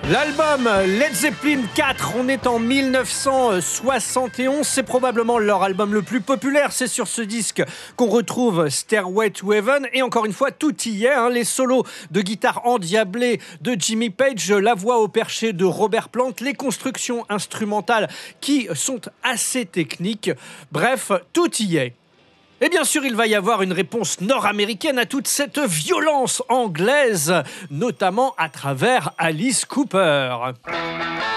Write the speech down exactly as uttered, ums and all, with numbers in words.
L'album Led Zeppelin quatre, on est en mille neuf cent soixante et onze, c'est probablement leur album le plus populaire, c'est sur ce disque qu'on retrouve Stairway to Heaven, et encore une fois, tout y est, hein, les solos de guitare endiablés de Jimmy Page, la voix au perché de Robert Plant, les constructions instrumentales qui sont assez techniques, bref, tout y est. Et bien sûr, il va y avoir une réponse nord-américaine à toute cette violence anglaise, notamment à travers Alice Cooper.